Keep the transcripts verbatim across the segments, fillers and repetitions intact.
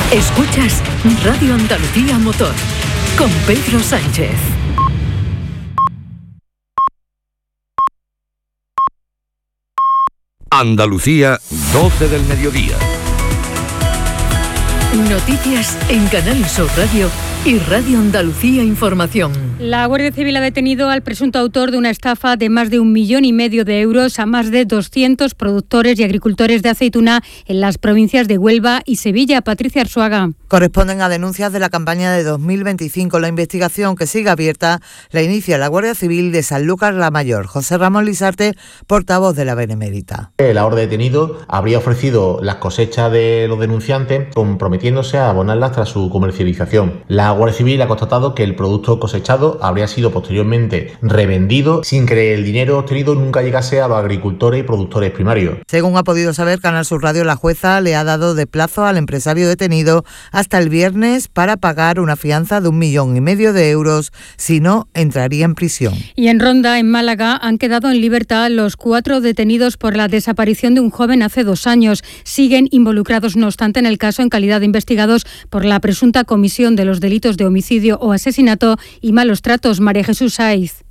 Escuchas Radio Andalucía Motor con Pedro Sánchez. Andalucía, doce del mediodía. Noticias en Canal Sur Radio y Radio Andalucía Información. La Guardia Civil ha detenido al presunto autor de una estafa de más de un millón y medio de euros a más de doscientos productores y agricultores de aceituna en las provincias de Huelva y Sevilla. Patricia Arzuaga. Corresponden a denuncias de la campaña de dos mil veinticinco. La investigación, que sigue abierta, la inicia la Guardia Civil de Sanlúcar la Mayor. José Ramón Lizarte, portavoz de la Benemérita. El ahora detenido habría ofrecido las cosechas de los denunciantes, comprometiéndose a abonarlas tras su comercialización. La Guardia Civil ha constatado que el producto cosechado habría sido posteriormente revendido sin que el dinero obtenido nunca llegase a los agricultores y productores primarios. Según ha podido saber Canal Sur Radio, la jueza le ha dado de plazo al empresario detenido hasta el viernes para pagar una fianza de un millón y medio de euros, si no, entraría en prisión. Y en Ronda, en Málaga, han quedado en libertad los cuatro detenidos por la desaparición de un joven hace dos años. Siguen involucrados, no obstante, en el caso en calidad de investigados por la presunta comisión de los delitos de homicidio o asesinato y malos tratos. María Jesús Saiz.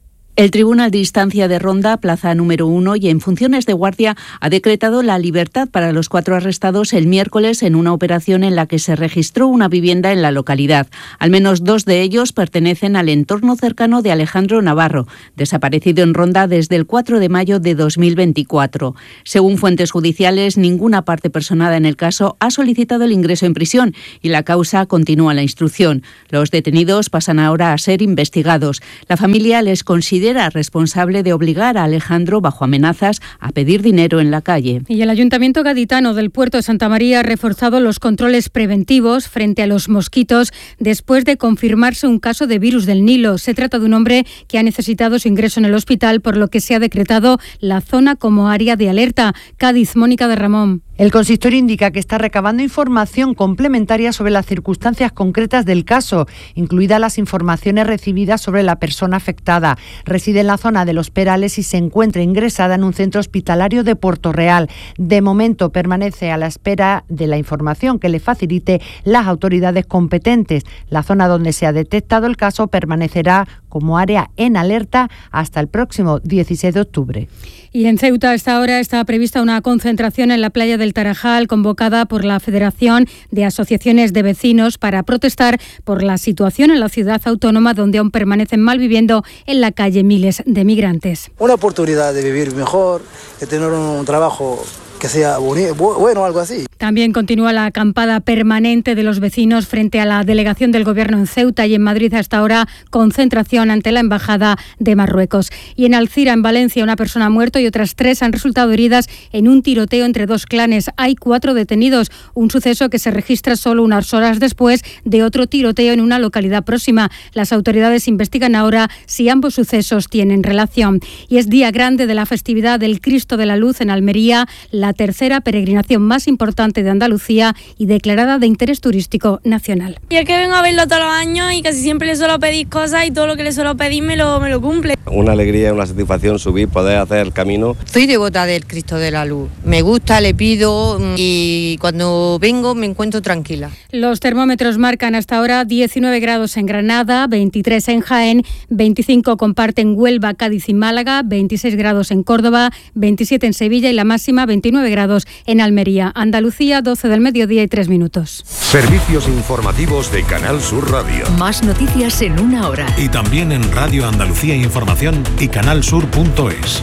El Tribunal de Instancia de Ronda, plaza número uno, y en funciones de guardia, ha decretado la libertad para los cuatro arrestados el miércoles en una operación en la que se registró una vivienda en la localidad. Al menos dos de ellos pertenecen al entorno cercano de Alejandro Navarro, desaparecido en Ronda desde el cuatro de mayo de dos mil veinticuatro. Según fuentes judiciales, ninguna parte personada en el caso ha solicitado el ingreso en prisión y la causa continúa la instrucción. Los detenidos pasan ahora a ser investigados. La familia les considera responsable de obligar a Alejandro, bajo amenazas, a pedir dinero en la calle. Y el Ayuntamiento gaditano del Puerto de Santa María ha reforzado los controles preventivos frente a los mosquitos después de confirmarse un caso de virus del Nilo. Se trata de un hombre que ha necesitado su ingreso en el hospital, por lo que se ha decretado la zona como área de alerta. Cádiz, Mónica de Ramón. El consistorio indica que está recabando información complementaria sobre las circunstancias concretas del caso, incluidas las informaciones recibidas sobre la persona afectada. Reside en la zona de Los Perales y se encuentra ingresada en un centro hospitalario de Puerto Real. De momento permanece a la espera de la información que le facilite las autoridades competentes. La zona donde se ha detectado el caso permanecerá como área en alerta hasta el próximo dieciséis de octubre. Y en Ceuta, a esta hora, está prevista una concentración en la playa del Tarajal convocada por la Federación de Asociaciones de Vecinos para protestar por la situación en la ciudad autónoma, donde aún permanecen malviviendo en la calle miles de migrantes. Una oportunidad de vivir mejor, de tener un trabajo que sea bonito, bueno, algo así. También continúa la acampada permanente de los vecinos frente a la delegación del Gobierno en Ceuta, y en Madrid hasta ahora concentración ante la Embajada de Marruecos. Y en Alcira, en Valencia, una persona ha muerto y otras tres han resultado heridas en un tiroteo entre dos clanes. Hay cuatro detenidos, un suceso que se registra solo unas horas después de otro tiroteo en una localidad próxima. Las autoridades investigan ahora si ambos sucesos tienen relación. Y es día grande de la festividad del Cristo de la Luz en Almería, la tercera peregrinación más importante de Andalucía y declarada de interés turístico nacional. Y es que vengo a verlo todos los años y casi siempre le suelo pedir cosas y todo lo que le suelo pedir me lo, me lo cumple. Una alegría, una satisfacción subir, poder hacer el camino. Soy devota del Cristo de la Luz. Me gusta, le pido y cuando vengo me encuentro tranquila. Los termómetros marcan hasta ahora diecinueve grados en Granada, veintitrés en Jaén, veinticinco comparten Huelva, Cádiz y Málaga, veintiséis grados en Córdoba, veintisiete en Sevilla y la máxima veintinueve grados en Almería. Andalucía, doce del mediodía y tres minutos. Servicios informativos de Canal Sur Radio. Más noticias en una hora. Y también en Radio Andalucía Información y canalsur punto es.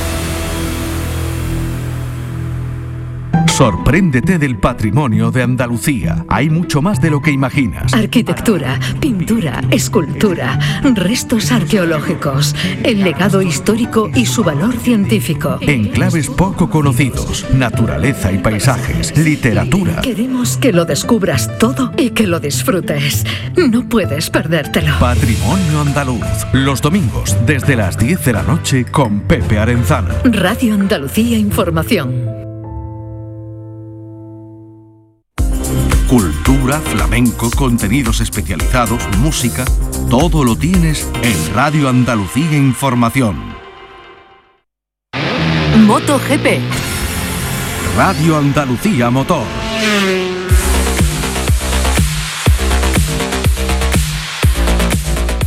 Sorpréndete del patrimonio de Andalucía. Hay mucho más de lo que imaginas. Arquitectura, pintura, escultura, restos arqueológicos, el legado histórico y su valor científico. Enclaves poco conocidos, naturaleza y paisajes, literatura. Queremos que lo descubras todo y que lo disfrutes. No puedes perdértelo. Patrimonio andaluz. Los domingos desde las diez de la noche con Pepe Arenzana. Radio Andalucía Información. Cultura, flamenco, contenidos especializados, música, todo lo tienes en Radio Andalucía Información. MotoGP. Radio Andalucía Motor.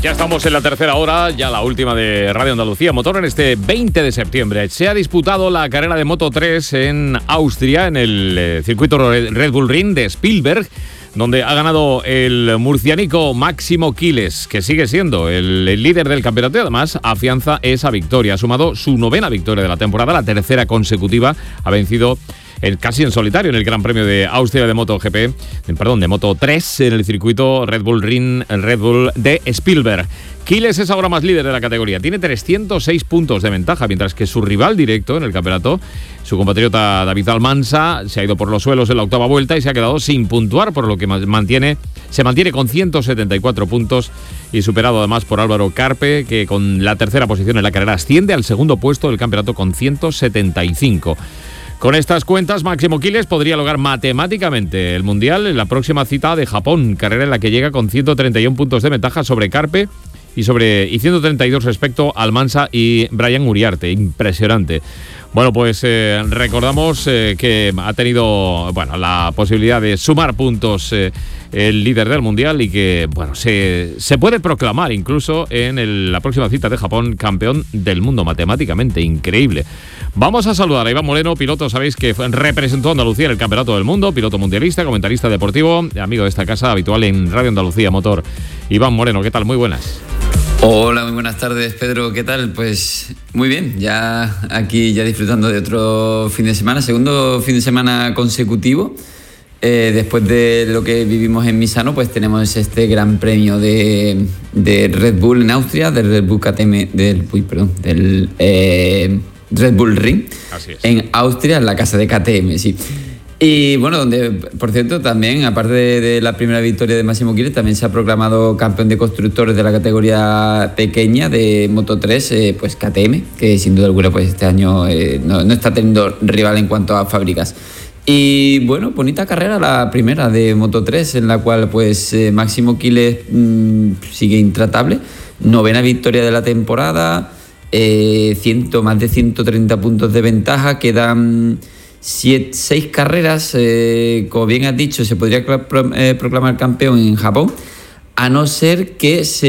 Ya estamos en la tercera hora, ya la última de Radio Andalucía Motor en este veinte de septiembre. Se ha disputado la carrera de Moto tres en Austria, en el eh, circuito Red Bull Ring de Spielberg, donde ha ganado el murcianico Máximo Quiles, que sigue siendo el, el líder del campeonato y además afianza esa victoria. Ha sumado su novena victoria de la temporada, la tercera consecutiva. Ha vencido en, casi en solitario en el Gran Premio de Austria de MotoGP, perdón, de Moto tres en el circuito Red Bull Ring, el Red Bull de Spielberg. Quiles es ahora más líder de la categoría, tiene trescientos seis puntos de ventaja, mientras que su rival directo en el campeonato, su compatriota David Almansa, se ha ido por los suelos en la octava vuelta y se ha quedado sin puntuar, por lo que mantiene, se mantiene con ciento setenta y cuatro puntos y superado además por Álvaro Carpe, que con la tercera posición en la carrera asciende al segundo puesto del campeonato con ciento setenta y cinco. Con estas cuentas, Máximo Quiles podría lograr matemáticamente el Mundial en la próxima cita de Japón, carrera en la que llega con ciento treinta y uno puntos de ventaja sobre Carpe y sobre y ciento treinta y dos respecto a Almansa y Brian Uriarte. Impresionante. Bueno, pues eh, recordamos eh, que ha tenido bueno, la posibilidad de sumar puntos eh, el líder del Mundial y que bueno se, se puede proclamar incluso en el, la próxima cita de Japón campeón del mundo, matemáticamente increíble. Vamos a saludar a Iván Moreno, piloto, sabéis que representó a Andalucía en el Campeonato del Mundo, piloto mundialista, comentarista deportivo, amigo de esta casa, habitual en Radio Andalucía Motor. Iván Moreno, ¿qué tal? Muy buenas. Hola, muy buenas tardes, Pedro, ¿qué tal? Pues muy bien, ya aquí ya disfrutando de otro fin de semana, segundo fin de semana consecutivo. Eh, después de lo que vivimos en Misano, pues tenemos este gran premio de, de Red Bull en Austria, del Red Bull K T M, del, uy, perdón, del eh, Red Bull Ring. Así es. En Austria, en la casa de K T M, sí. Y bueno, donde, por cierto, también, aparte de, de la primera victoria de Máximo Quiles, también se ha proclamado campeón de constructores de la categoría pequeña de Moto tres, eh, pues K T M, que sin duda alguna pues este año eh, no, no está teniendo rival en cuanto a fábricas. Y bueno, bonita carrera la primera de Moto tres, en la cual pues eh, Máximo Quiles mmm, sigue intratable, novena victoria de la temporada, eh, ciento, más de ciento treinta puntos de ventaja, quedan Siete, seis carreras, eh, como bien has dicho, se podría pro, eh, proclamar campeón en Japón, a no ser que se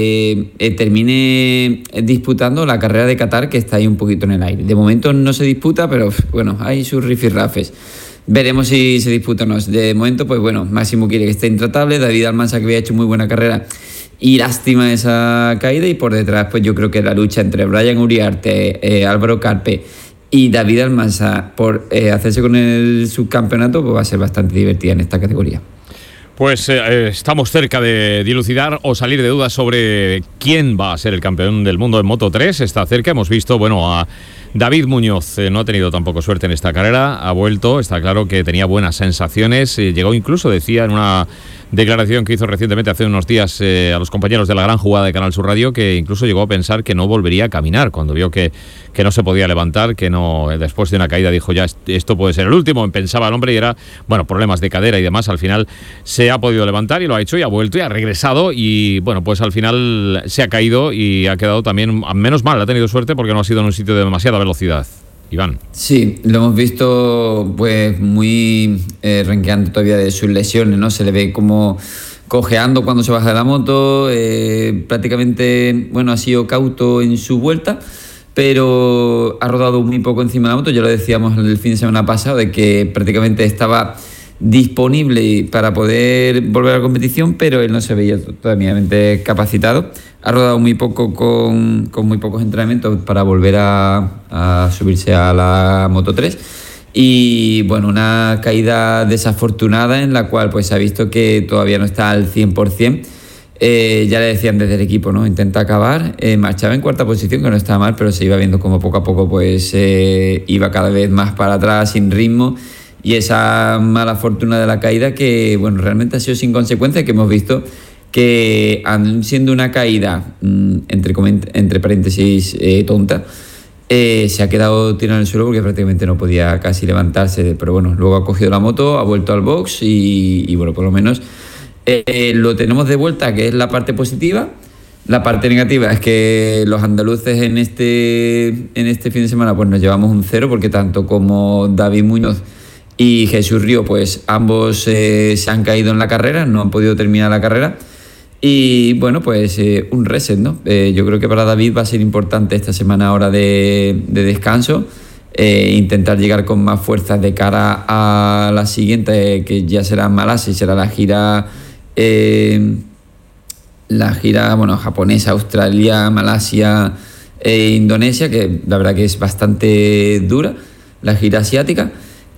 eh, termine disputando la carrera de Qatar, que está ahí un poquito en el aire. De momento no se disputa, pero bueno, hay sus rifirrafes. Veremos si se disputa o no. De momento, pues bueno, Máximo Quiles que está intratable, David Almansa que había hecho muy buena carrera y lástima esa caída, y por detrás pues yo creo que la lucha entre Brian Uriarte, eh, Álvaro Carpe y David Almansa por eh, hacerse con el subcampeonato, pues va a ser bastante divertida en esta categoría. Pues eh, estamos cerca de dilucidar o salir de dudas sobre quién va a ser el campeón del mundo en Moto tres. Está cerca, hemos visto, bueno, a David Muñoz, eh, no ha tenido tampoco suerte en esta carrera, ha vuelto, está claro que tenía buenas sensaciones, eh, llegó incluso, decía en una declaración que hizo recientemente hace unos días eh, a los compañeros de la gran jugada de Canal Sur Radio, que incluso llegó a pensar que no volvería a caminar cuando vio que, que no se podía levantar, que no, después de una caída dijo ya esto puede ser el último, pensaba el hombre, y era, bueno, problemas de cadera y demás. Al final se ha podido levantar y lo ha hecho y ha vuelto y ha regresado, y bueno, pues al final se ha caído y ha quedado también, menos mal, ha tenido suerte porque no ha sido en un sitio de demasiada velocidad. Iván. Sí, lo hemos visto pues muy eh, renqueando todavía de sus lesiones, ¿no? Se le ve como cojeando cuando se baja de la moto, eh, prácticamente, bueno, ha sido cauto en su vuelta, pero ha rodado muy poco encima de la moto. Ya lo decíamos el fin de semana pasado, de que prácticamente estaba disponible para poder volver a la competición, pero él no se veía totalmente capacitado. Ha rodado muy poco con, con muy pocos entrenamientos para volver a, a subirse a la Moto tres, y bueno, una caída desafortunada en la cual pues se ha visto que todavía no está al cien por ciento. Eh, ya le decían desde el equipo, ¿no? Intenta acabar, eh, marchaba en cuarta posición, que no estaba mal, pero se iba viendo como poco a poco pues eh, iba cada vez más para atrás, sin ritmo, y esa mala fortuna de la caída que bueno, realmente ha sido sin consecuencia, que hemos visto que siendo una caída entre, entre paréntesis eh, tonta, eh, se ha quedado tirado en el suelo porque prácticamente no podía casi levantarse, pero bueno, luego ha cogido la moto, ha vuelto al box y, y bueno, por lo menos eh, lo tenemos de vuelta, que es la parte positiva. La parte negativa es que los andaluces en este, en este fin de semana pues nos llevamos un cero, porque tanto como David Muñoz y Jesús Río, pues ambos eh, se han caído en la carrera, no han podido terminar la carrera. Y bueno, pues eh, un reset, ¿no? Eh, yo creo que para David va a ser importante esta semana ahora de, de descanso, eh, intentar llegar con más fuerzas de cara a la siguiente, eh, que ya será Malasia, y será la gira, eh, la gira, bueno, japonesa, Australia, Malasia e Indonesia, que la verdad que es bastante dura, la gira asiática.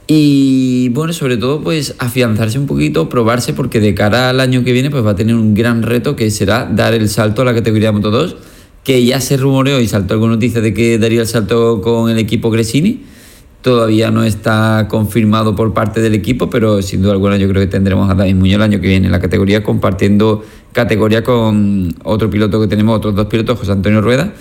Y bueno, sobre todo pues afianzarse un poquito, probarse, porque de cara al año que viene pues va a tener un gran reto, que será dar el salto a la categoría Moto dos, que ya se rumoreó y saltó alguna noticia de que daría el salto con el equipo Gresini. Todavía no está confirmado por parte del equipo, pero sin duda alguna yo creo que tendremos a David Muñoz el año que viene en la categoría, compartiendo categoría con otro piloto que tenemos, otros dos pilotos, José Antonio Rueda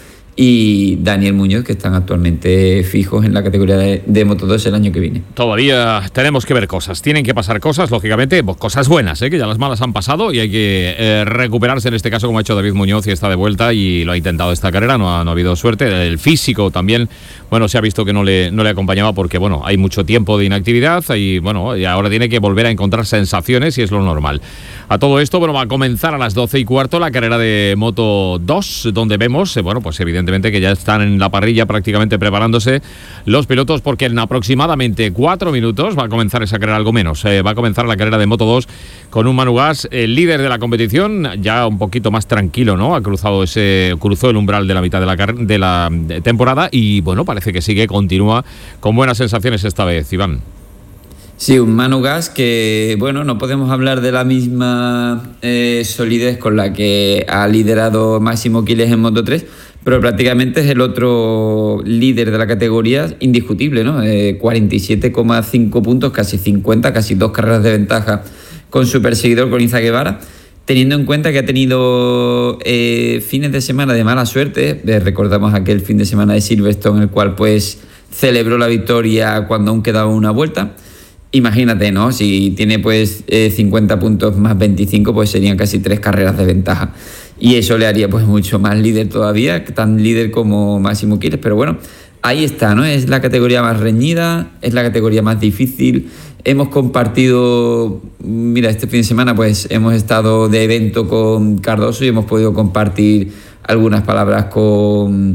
y Daniel Muñoz, que están actualmente fijos en la categoría de, de Moto dos el año que viene. Todavía tenemos que ver cosas, tienen que pasar cosas, lógicamente, pues cosas buenas, ¿eh? Que ya las malas han pasado y hay que eh, recuperarse en este caso, como ha hecho David Muñoz, y está de vuelta y lo ha intentado esta carrera, no ha, no ha habido suerte. El físico también, bueno, se ha visto que no le, no le acompañaba porque, bueno, hay mucho tiempo de inactividad y, bueno, y ahora tiene que volver a encontrar sensaciones y es lo normal. A todo esto, bueno, va a comenzar a las doce y cuarto la carrera de Moto dos, donde vemos, eh, bueno, pues evidentemente que ya están en la parrilla prácticamente preparándose los pilotos, porque en aproximadamente cuatro minutos va a comenzar esa carrera, algo menos, eh, va a comenzar la carrera de Moto dos con un Manu Gas, el líder de la competición, ya un poquito más tranquilo, ¿no? Ha cruzado ese, cruzó el umbral de la mitad de la, de la temporada y, bueno, parece que sigue, continúa con buenas sensaciones esta vez, Iván. Sí, un Manu Gas que, bueno, no podemos hablar de la misma eh, solidez con la que ha liderado Máximo Quiles en Moto tres, pero prácticamente es el otro líder de la categoría indiscutible, ¿no? Eh, cuarenta y siete coma cinco puntos, casi cincuenta, casi dos carreras de ventaja con su perseguidor, con Iza Guevara, teniendo en cuenta que ha tenido eh, fines de semana de mala suerte. Eh, recordamos aquel fin de semana de Silverstone, en el cual pues celebró la victoria cuando aún quedaba una vuelta. Imagínate, ¿no? Si tiene pues eh, cincuenta puntos más veinticinco, pues serían casi tres carreras de ventaja. Y eso le haría pues mucho más líder todavía, tan líder como Máximo Quiles. Pero bueno, ahí está, ¿no? Es la categoría más reñida, es la categoría más difícil. Hemos compartido, mira, este fin de semana pues hemos estado de evento con Cardoso y hemos podido compartir algunas palabras con...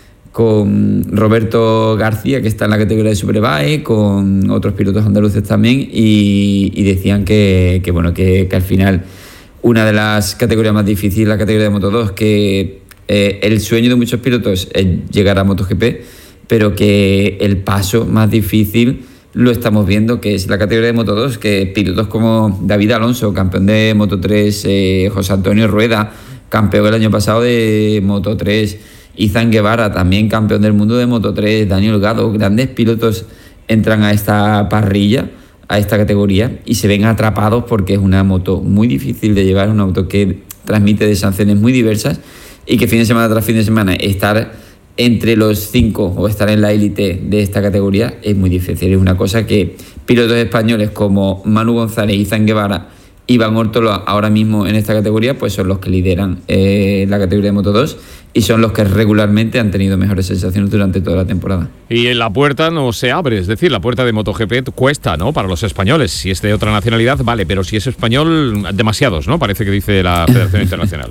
con Roberto García, que está en la categoría de Superbike, con otros pilotos andaluces también, y, y decían que, que bueno que, que al final una de las categorías más difíciles es la categoría de Moto dos, que eh, el sueño de muchos pilotos es llegar a MotoGP, pero que el paso más difícil lo estamos viendo, que es la categoría de Moto dos, que pilotos como David Alonso, campeón de Moto tres, eh, José Antonio Rueda, campeón el año pasado de Moto tres, Izan Guevara, también campeón del mundo de Moto tres, Daniel Holgado, grandes pilotos entran a esta parrilla, a esta categoría, y se ven atrapados porque es una moto muy difícil de llevar, una moto que transmite de sanciones muy diversas y que fin de semana tras fin de semana estar entre los cinco o estar en la élite de esta categoría es muy difícil. Es una cosa que pilotos españoles como Manu González, Izan Guevara, Iván Ortolo ahora mismo en esta categoría pues son los que lideran eh, la categoría de Moto dos y son los que regularmente han tenido mejores sensaciones durante toda la temporada. Y en la puerta no se abre, es decir, la puerta de MotoGP cuesta, ¿no? Para los españoles. Si es de otra nacionalidad, vale, pero si es español, demasiados, ¿no? Parece que dice la Federación Internacional.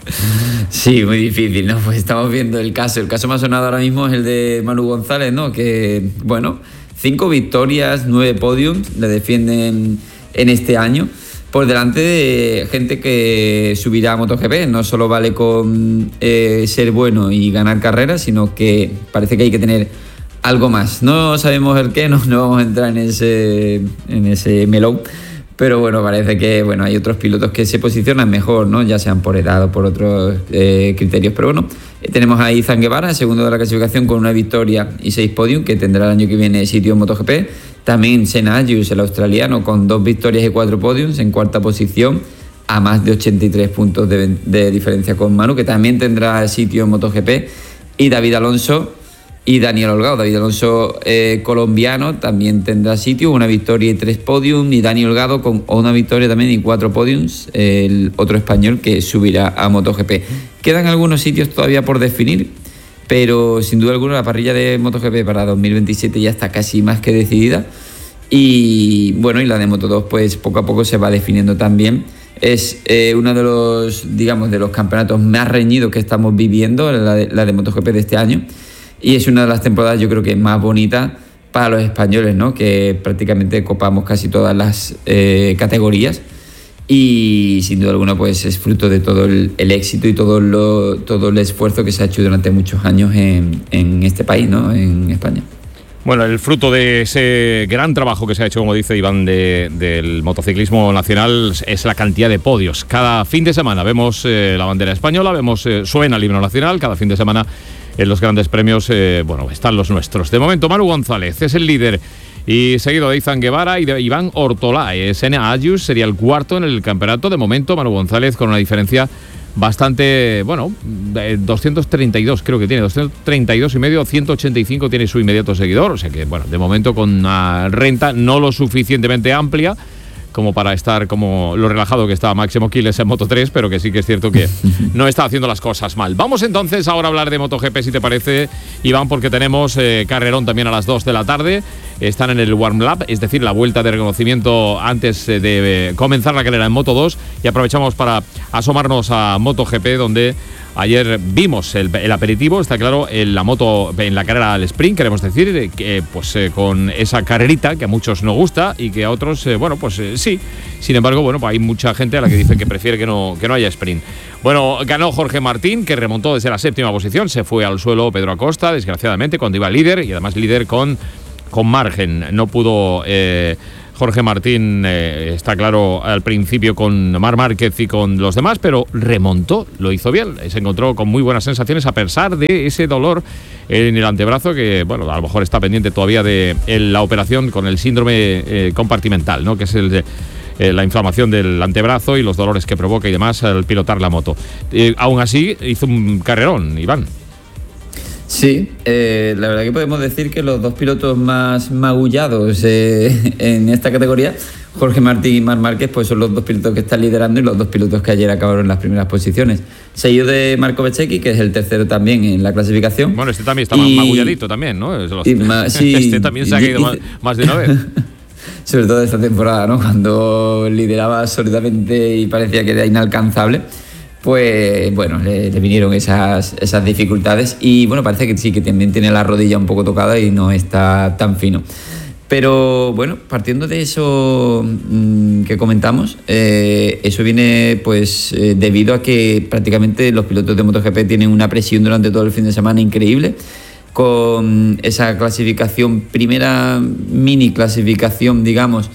Sí, muy difícil, ¿no? Pues estamos viendo el caso. El caso más sonado ahora mismo es el de Manu González, ¿no? Que, bueno, cinco victorias, nueve podiums, le defienden en este año, por delante de gente que subirá a MotoGP. No solo vale con eh, ser bueno y ganar carreras, sino que parece que hay que tener algo más. No sabemos el qué, no, no vamos a entrar en ese, en ese melón, pero bueno, parece que bueno, hay otros pilotos que se posicionan mejor, ¿no? Ya sean por edad o por otros eh, criterios. Pero bueno, eh, tenemos a Izan Guevara, segundo de la clasificación, con una victoria y seis podium, que tendrá el año que viene sitio en MotoGP. También Senna Agius, el australiano, con dos victorias y cuatro podiums en cuarta posición, a más de ochenta y tres puntos de, de diferencia con Manu, que también tendrá sitio en MotoGP. Y David Alonso y Daniel Holgado. David Alonso, eh, colombiano, también tendrá sitio, una victoria y tres podiums. Y Daniel Holgado con una victoria también y cuatro podiums, el otro español que subirá a MotoGP. Quedan algunos sitios todavía por definir, pero sin duda alguna la parrilla de MotoGP para dos mil veintisiete ya está casi más que decidida. Y bueno, y la de Moto dos pues poco a poco se va definiendo también. Es eh, uno de los, digamos, de los campeonatos más reñidos que estamos viviendo, la de, la de MotoGP de este año, y es una de las temporadas, yo creo que más bonitas para los españoles, ¿no? Que prácticamente copamos casi todas las eh, categorías, y sin duda alguna pues es fruto de todo el, el éxito y todo, lo, todo el esfuerzo que se ha hecho durante muchos años en, en este país, ¿no? En España. Bueno, el fruto de ese gran trabajo que se ha hecho, como dice Iván, de, del motociclismo nacional es la cantidad de podios. Cada fin de semana vemos eh, la bandera española, vemos eh, suena el himno nacional, cada fin de semana en los grandes premios, eh, bueno, están los nuestros. De momento, Manu González es el líder, y seguido de Izan Guevara y de Iván Ortolá. Sena Ayus sería el cuarto en el campeonato. De momento, Manu González con una diferencia bastante, bueno, doscientos treinta y dos creo que tiene, doscientos treinta y dos y medio, ciento ochenta y cinco tiene su inmediato seguidor, o sea que, bueno, de momento con una renta no lo suficientemente amplia como para estar como lo relajado que estaba Máximo Quiles en Moto tres, pero que sí que es cierto que no está haciendo las cosas mal. Vamos entonces ahora a hablar de MotoGP, si te parece, Iván, porque tenemos eh, carrerón también a las dos de la tarde. Están en el warm-up, es decir, la vuelta de reconocimiento antes de eh, comenzar la carrera en Moto dos, y aprovechamos para asomarnos a MotoGP, donde ayer vimos el, el aperitivo, está claro, en la moto, en la carrera al sprint, queremos decir, que pues eh, con esa carrerita que a muchos nos gusta y que a otros, eh, bueno, pues eh, sí. Sin embargo, bueno, pues hay mucha gente a la que dice que prefiere que no, que no haya sprint. Bueno, ganó Jorge Martín, que remontó desde la séptima posición, se fue al suelo Pedro Acosta, desgraciadamente, cuando iba líder, y además líder con, con margen. No pudo... Eh, Jorge Martín, eh, está claro, al principio con Marc Márquez y con los demás, pero remontó, lo hizo bien, se encontró con muy buenas sensaciones a pesar de ese dolor en el antebrazo, que, bueno, a lo mejor está pendiente todavía de el, la operación con el síndrome eh, compartimental, ¿no? Que es el de eh, la inflamación del antebrazo y los dolores que provoca y demás al pilotar la moto. Eh, aún así, hizo un carrerón, Iván. Sí, eh, la verdad que podemos decir que los dos pilotos más magullados eh, en esta categoría, Jorge Martín y Marc Márquez, pues son los dos pilotos que están liderando y los dos pilotos que ayer acabaron en las primeras posiciones. Seguido de Marco Bezzecchi, que es el tercero también en la clasificación. Bueno, este también está más y, magulladito también, ¿no? Y más, sí, este también se ha caído y, más, más de una vez. Sobre todo esta temporada, ¿no? Cuando lideraba sólidamente y parecía que era inalcanzable. Pues bueno, le, le vinieron esas, esas dificultades y bueno, parece que sí, que también tiene la rodilla un poco tocada y no está tan fino. Pero bueno, partiendo de eso mmm, que comentamos, eh, eso viene pues eh, debido a que prácticamente los pilotos de MotoGP tienen una presión durante todo el fin de semana increíble, con esa clasificación, primera mini clasificación, digamos,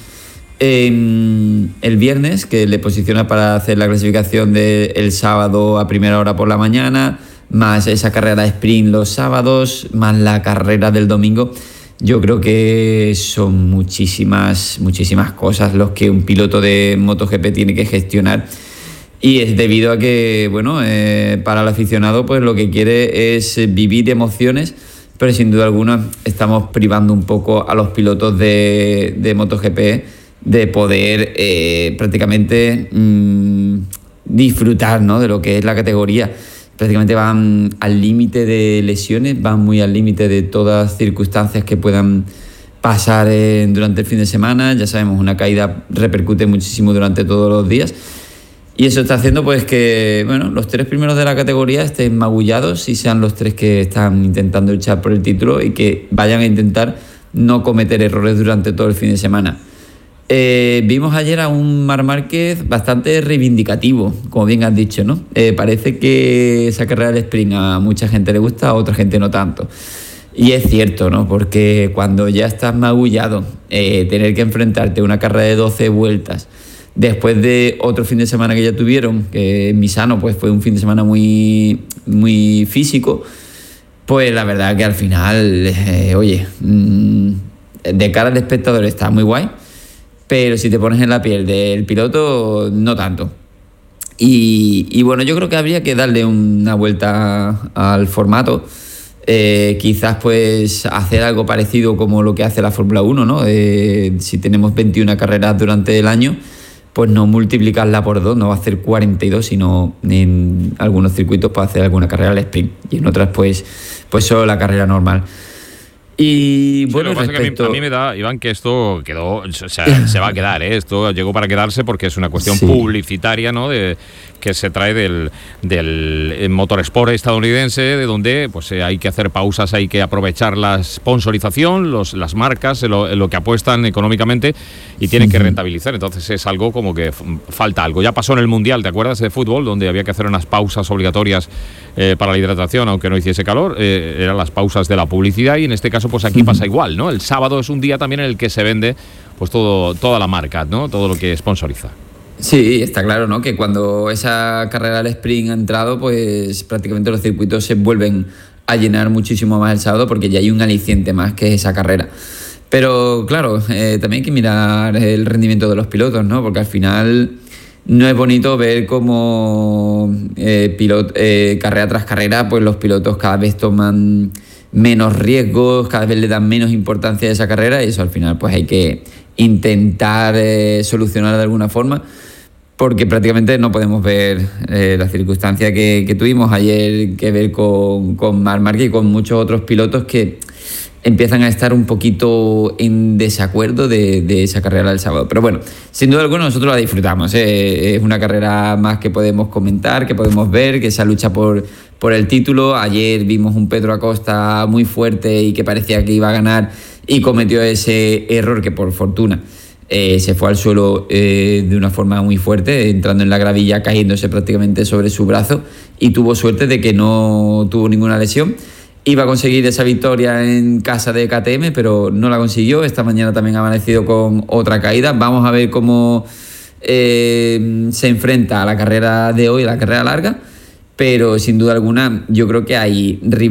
Eh, el viernes, que le posiciona para hacer la clasificación del sábado a primera hora por la mañana, más esa carrera de sprint los sábados, más la carrera del domingo. Yo creo que son muchísimas, muchísimas cosas los que un piloto de MotoGP tiene que gestionar, y es debido a que, bueno, eh, para el aficionado pues lo que quiere es vivir emociones, pero sin duda alguna estamos privando un poco a los pilotos de, de MotoGP de poder eh, prácticamente mmm, disfrutar, ¿no?, de lo que es la categoría. Prácticamente van al límite de lesiones, van muy al límite de todas circunstancias que puedan pasar eh, durante el fin de semana. Ya sabemos, una caída repercute muchísimo durante todos los días, y eso está haciendo pues que, bueno, los tres primeros de la categoría estén magullados y sean los tres que están intentando luchar por el título y que vayan a intentar no cometer errores durante todo el fin de semana. Eh, vimos ayer a un Marc Márquez bastante reivindicativo, como bien has dicho, ¿no? Eh, parece que esa carrera del sprint a mucha gente le gusta, a otra gente no tanto. Y es cierto, ¿no? Porque cuando ya estás magullado, eh, tener que enfrentarte a una carrera de doce vueltas, después de otro fin de semana que ya tuvieron, que en Misano pues fue un fin de semana muy, muy físico, pues la verdad que al final, eh, oye, mmm, de cara al espectador está muy guay, pero si te pones en la piel del piloto, no tanto. Y, y bueno, yo creo que habría que darle una vuelta al formato. Eh, quizás pues hacer algo parecido como lo que hace la Fórmula uno, ¿no? Eh, si tenemos veintiuna carreras durante el año, pues no multiplicarla por dos, no va a hacer cuarenta y dos, sino en algunos circuitos para hacer alguna carrera al sprint y en otras pues, pues solo la carrera normal. Y sí, bueno, lo que pasa respecto... es que a, mí, a mí me da, Iván, que esto quedó, o sea, se va a quedar, ¿eh? Esto llegó para quedarse porque es una cuestión sí. publicitaria, ¿no? De, que se trae del, del motorsport estadounidense, de donde pues hay que hacer pausas, hay que aprovechar la sponsorización, los, las marcas, lo, lo que apuestan económicamente y tienen que rentabilizar. Entonces es algo como que falta algo. Ya pasó en el Mundial, ¿te acuerdas? De fútbol, donde había que hacer unas pausas obligatorias eh, para la hidratación, aunque no hiciese calor, eh, eran las pausas de la publicidad, y en este caso pues aquí pasa igual, ¿no? El sábado es un día también en el que se vende pues todo, toda la marca, ¿no? Todo lo que sponsoriza. Sí, está claro, ¿no? Que cuando esa carrera del sprint ha entrado, pues prácticamente los circuitos se vuelven a llenar muchísimo más el sábado, porque ya hay un aliciente más que esa carrera. Pero claro, eh, también hay que mirar el rendimiento de los pilotos, ¿no? Porque al final no es bonito ver cómo eh, pilot, eh, carrera tras carrera, pues los pilotos cada vez toman menos riesgos, cada vez le dan menos importancia a esa carrera, y eso al final pues hay que intentar eh, solucionar de alguna forma, porque prácticamente no podemos ver eh, la circunstancia que, que tuvimos ayer que ver con, con Marc Márquez y con muchos otros pilotos que empiezan a estar un poquito en desacuerdo de, de esa carrera del sábado. Pero bueno, sin duda alguna nosotros la disfrutamos, ¿eh? Es una carrera más que podemos comentar, que podemos ver, que esa lucha por, por el título. Ayer vimos un Pedro Acosta muy fuerte y que parecía que iba a ganar, y cometió ese error que por fortuna eh, se fue al suelo eh, de una forma muy fuerte, entrando en la gravilla, cayéndose prácticamente sobre su brazo, y tuvo suerte de que no tuvo ninguna lesión. Iba a conseguir esa victoria en casa de K T M, pero no la consiguió. Esta mañana también ha amanecido con otra caída. Vamos a ver cómo eh, se enfrenta a la carrera de hoy, la carrera larga, pero sin duda alguna yo creo que hay